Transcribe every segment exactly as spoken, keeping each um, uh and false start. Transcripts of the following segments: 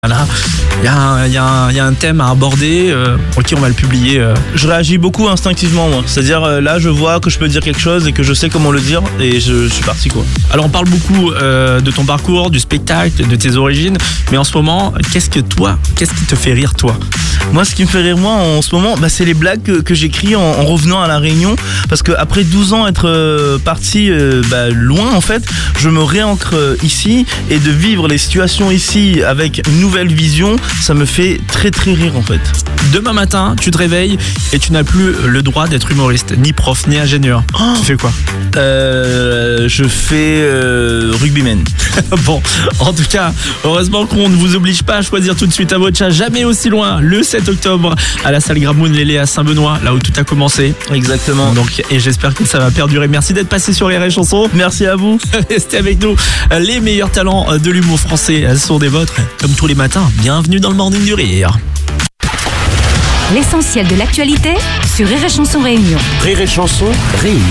Voilà, il y, y, y a un thème à aborder, euh, ok, on va le publier. Euh. Je réagis beaucoup instinctivement, moi. C'est-à-dire, euh, là, je vois que je peux dire quelque chose et que je sais comment le dire, et je, je suis parti, quoi. Alors, on parle beaucoup euh, de ton parcours, du spectacle, de tes origines, mais en ce moment, qu'est-ce que toi, qu'est-ce qui te fait rire, toi? Moi, ce qui me fait rire, moi, en ce moment, bah, c'est les blagues que, que j'écris en, en revenant à La Réunion, parce qu'après douze ans être euh, parti euh, bah, loin, en fait, je me réancre euh, ici, et de vivre les situations ici avec une nouvelle vision, ça me fait très très rire en fait. Demain matin, tu te réveilles et tu n'as plus le droit d'être humoriste, ni prof, ni ingénieur. Oh. Tu fais quoi? euh, Je fais euh, rugbyman. Bon, en tout cas, heureusement qu'on ne vous oblige pas à choisir tout de suite à votre chat. Jamais aussi loin, le sept octobre, à la salle Gramoun Lélé à Saint-Benoît, là où tout a commencé. Exactement. Donc, et j'espère que ça va perdurer. Merci d'être passé sur les Rires et Chansons. Merci à vous. Restez avec nous. Les meilleurs talents de l'humour français sont des vôtres, comme tous les matins. Bienvenue dans le Morning du Rire. L'essentiel de l'actualité sur Rire et Chansons Réunion. Rire et Chansons Réunion.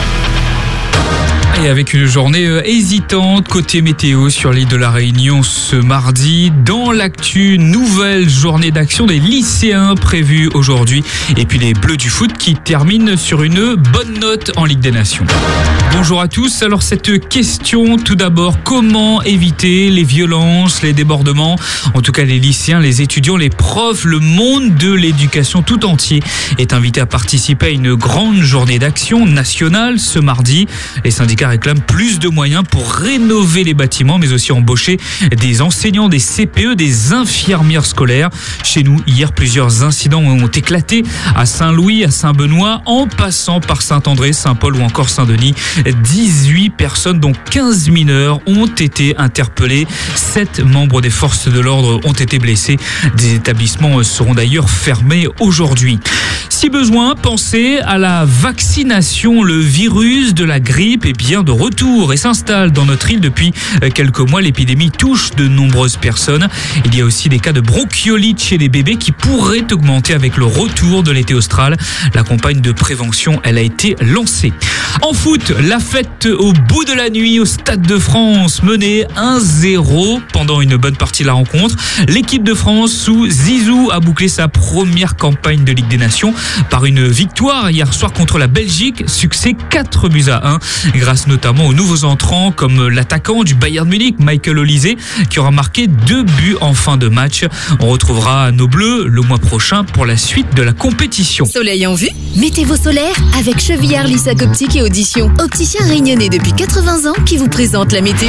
Et avec une journée hésitante côté météo sur l'île de la Réunion ce mardi. Dans l'actu, nouvelle journée d'action des lycéens prévue aujourd'hui. Et puis les Bleus du foot qui terminent sur une bonne note en Ligue des Nations. Bonjour à tous. Alors cette question, tout d'abord, comment éviter les violences, les débordements? En tout cas, les lycéens, les étudiants, les profs, le monde de l'éducation tout entier est invité à participer à une grande journée d'action nationale ce mardi. Les syndicats réclament plus de moyens pour rénover les bâtiments, mais aussi embaucher des enseignants, des C P E, des infirmières scolaires. Chez nous, hier, plusieurs incidents ont éclaté à Saint-Louis, à Saint-Benoît, en passant par Saint-André, Saint-Paul ou encore Saint-Denis. dix-huit personnes, dont quinze mineurs, ont été interpellées. sept membres des forces de l'ordre ont été blessés. Des établissements seront d'ailleurs fermés aujourd'hui. Si besoin, pensez à la vaccination. Le virus de la grippe est bien de retour et s'installe dans notre île depuis quelques mois. L'épidémie touche de nombreuses personnes. Il y a aussi des cas de bronchiolite chez les bébés qui pourraient augmenter avec le retour de l'été austral. La campagne de prévention, elle a été lancée. En foot, la fête au bout de la nuit au Stade de France, menée un zéro pendant une bonne partie de la rencontre. L'équipe de France sous Zizou a bouclé sa première campagne de Ligue des Nations par une victoire hier soir contre la Belgique, succès quatre buts à un, grâce notamment aux nouveaux entrants comme l'attaquant du Bayern Munich, Michael Olise, qui aura marqué deux buts en fin de match. On retrouvera nos Bleus le mois prochain pour la suite de la compétition. Soleil en vue? Mettez vos solaires avec Chevillard Lissac Optique et Audition. Opticien réunionnais depuis quatre-vingts ans qui vous présente la météo.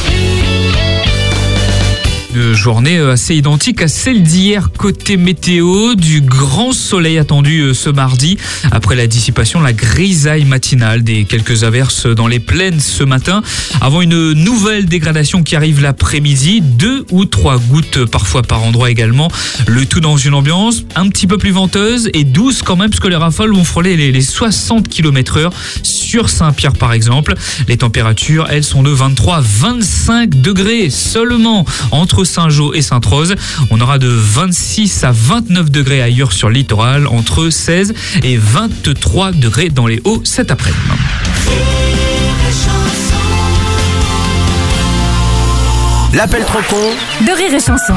Une journée assez identique à celle d'hier côté météo, du grand soleil attendu ce mardi après la dissipation, la grisaille matinale, des quelques averses dans les plaines ce matin, avant une nouvelle dégradation qui arrive l'après-midi, deux ou trois gouttes parfois par endroit également, le tout dans une ambiance un petit peu plus venteuse et douce quand même, parce que les rafales vont frôler les, les soixante kilomètres heure sur Saint-Pierre par exemple. Les températures, elles, sont de vingt-trois à vingt-cinq degrés seulement entre Saint-Jean et Sainte-Rose. On aura de vingt-six à vingt-neuf degrés ailleurs sur le littoral, entre seize et vingt-trois degrés dans les Hauts cet après-midi. L'appel trop con De Rire et Chansons.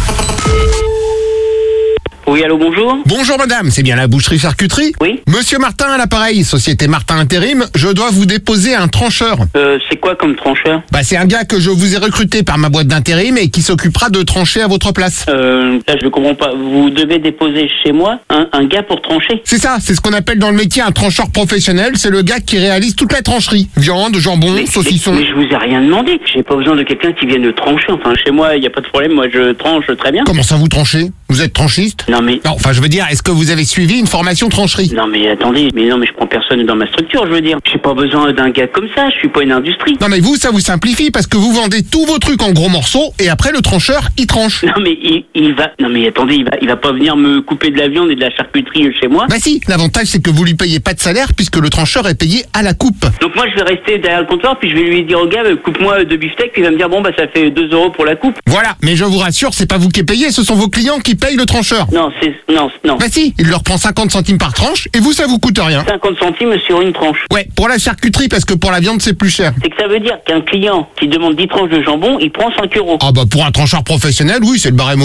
Oui, allô, bonjour. Bonjour madame, c'est bien la boucherie-charcuterie? Oui. Monsieur Martin à l'appareil, société Martin Intérim, je dois vous déposer un trancheur. Euh, c'est quoi comme trancheur? Bah c'est un gars que je vous ai recruté par ma boîte d'intérim et qui s'occupera de trancher à votre place. Euh, là, je comprends pas. Vous devez déposer chez moi un, un gars pour trancher? C'est ça, c'est ce qu'on appelle dans le métier un trancheur professionnel, c'est le gars qui réalise toute la trancherie. Viande, jambon, mais, saucisson. Mais, mais je vous ai rien demandé. J'ai pas besoin de quelqu'un qui vienne trancher. Enfin, chez moi, il y a pas de problème. Moi, je tranche très bien. Comment ça vous tranchez? Vous êtes tranchiste? Non mais... Non, enfin je veux dire, est-ce que vous avez suivi une formation trancherie? Non mais attendez, mais non mais je prends personne dans ma structure, je veux dire. J'ai pas besoin d'un gars comme ça, je suis pas une industrie. Non mais vous, ça vous simplifie parce que vous vendez tous vos trucs en gros morceaux et après le trancheur, il tranche. Non mais il, il va... Non mais attendez, il va, il va pas venir me couper de la viande et de la charcuterie chez moi. Bah si, l'avantage c'est que vous lui payez pas de salaire puisque le trancheur est payé à la coupe. Donc moi je vais rester derrière le comptoir puis je vais lui dire au gars, coupe-moi deux beefsteaks, puis il va me dire bon bah ça fait deux euros pour la coupe. Voilà, mais je vous rassure, c'est pas vous qui payez, ce sont vos clients qui payent le trancheur. Non Non, c'est non, non. Bah si, il leur prend cinquante centimes par tranche et vous, ça vous coûte rien. cinquante centimes sur une tranche. Ouais, pour la charcuterie, parce que pour la viande, c'est plus cher. C'est que ça veut dire qu'un client qui demande dix tranches de jambon, il prend cinq euros. Ah bah pour un trancheur professionnel, oui, c'est le barème